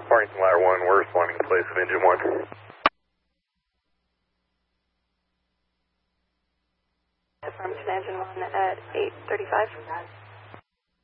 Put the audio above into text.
Farmington Ladder 1, we're responding in place of engine 1. Farmington engine 1 at 8:35.